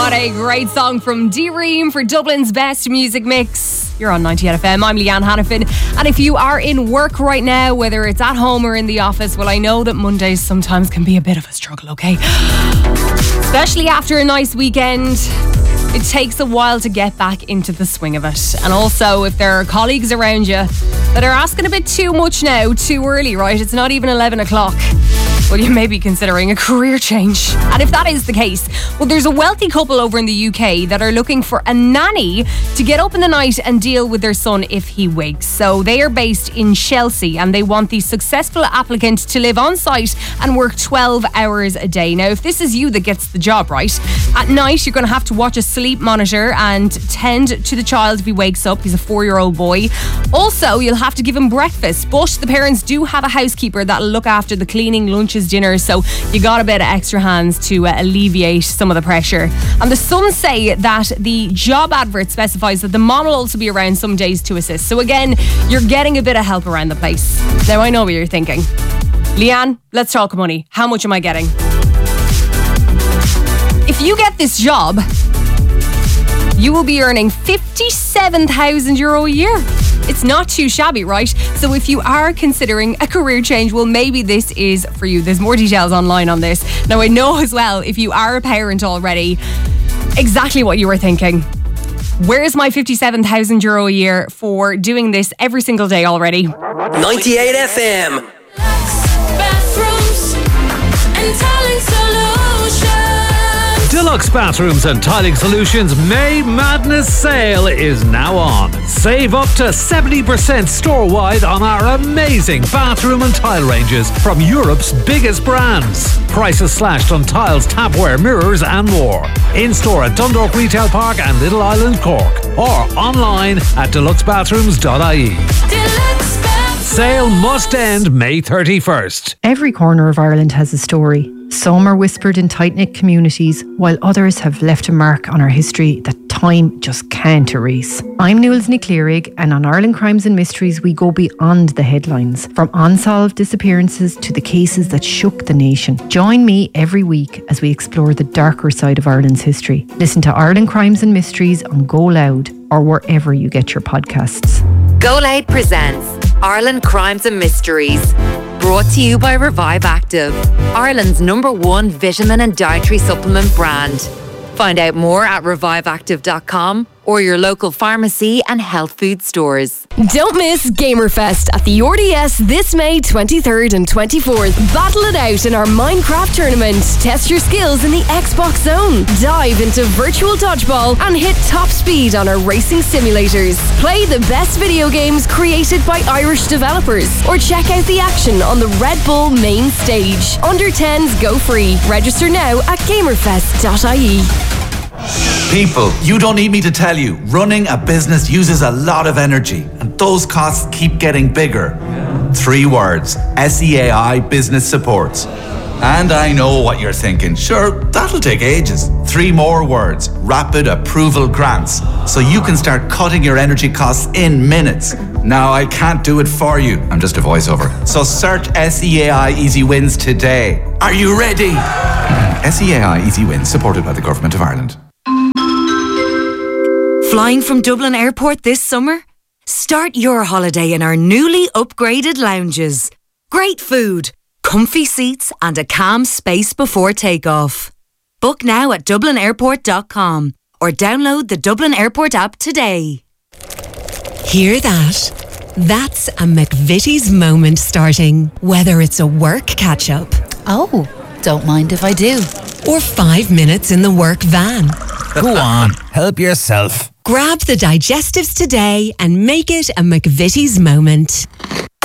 What a great song from D-Ream for Dublin's best music mix. You're on 98 FM. I'm Leanne Hannafin. And if you are in work right now, whether it's at home or in the office, well, I know that Mondays sometimes can be a bit of a struggle, okay? Especially after a nice weekend. It takes a while to get back into the swing of it. And also, if there are colleagues around you that are asking a bit too much now, too early, right? It's not even 11 o'clock. Well, you may be considering a career change. And if that is the case, well, there's a wealthy couple over in the UK that are looking for a nanny to get up in the night and deal with their son if he wakes. So they are based in Chelsea and they want the successful applicant to live on site and work 12 hours a day. Now, if this is you that gets the job, right, at night you're going to have to watch a sleep monitor and tend to the child if he wakes up. He's a 4-year-old boy. Also, you'll have to give him breakfast, but the parents do have a housekeeper that'll look after the cleaning, lunches, dinner, so you got a bit of extra hands to alleviate some of the pressure. And the Sun say that the job advert specifies that the mom will also be around some days to assist. So again, you're getting a bit of help around the place. Now, I know what you're thinking. Leanne, let's talk money. How much am I getting? If you get this job, you will be earning €57,000 a year. It's not too shabby, right? So if you are considering a career change, well, maybe this is for you. There's more details online on this. Now, I know as well, if you are a parent already, exactly what you were thinking. Where's my €57,000 a year for doing this every single day already? 98 FM. Bathrooms and tiling solutions. Deluxe Bathrooms and Tiling Solutions May Madness Sale is now on. Save up to 70% store-wide on our amazing bathroom and tile ranges from Europe's biggest brands. Prices slashed on tiles, tapware, mirrors and more. In-store at Dundalk Retail Park and Little Island, Cork. Or online at deluxebathrooms.ie. Deluxe Bathrooms. Sale must end May 31st. Every corner of Ireland has a story. Some are whispered in tight-knit communities, while others have left a mark on our history that time just can't erase. I'm Nuals Niclerig, and on Ireland Crimes and Mysteries, we go beyond the headlines, from unsolved disappearances to the cases that shook the nation. Join me every week as we explore the darker side of Ireland's history. Listen to Ireland Crimes and Mysteries on Go Loud or wherever you get your podcasts. Go Loud presents Ireland Crimes and Mysteries. Brought to you by Revive Active, Ireland's #1 vitamin and dietary supplement brand. Find out more at reviveactive.com or your local pharmacy and health food stores. Don't miss Gamerfest at the RDS this May 23rd and 24th. Battle it out in our Minecraft tournament. Test your skills in the Xbox Zone. Dive into virtual dodgeball and hit top speed on our racing simulators. Play the best video games created by Irish developers or check out the action on the Red Bull main stage. Under 10s go free. Register now at gamerfest.ie. People, you don't need me to tell you, running a business uses a lot of energy and those costs keep getting bigger. 3 words, SEAI Business Supports. And I know what you're thinking, sure, that'll take ages. 3 more words, Rapid Approval Grants, so you can start cutting your energy costs in minutes. Now, I can't do it for you, I'm just a voiceover. So search SEAI Easy Wins today. Are you ready? SEAI Easy Wins, supported by the Government of Ireland. Flying from Dublin Airport this summer? Start your holiday in our newly upgraded lounges. Great food, comfy seats and a calm space before takeoff. Book now at dublinairport.com or download the Dublin Airport app today. Hear that? That's a McVitie's moment starting. Whether it's a work catch-up. Oh, don't mind if I do. Or 5 minutes in the work van. Go on, help yourself. Grab the digestives today and make it a McVitie's moment.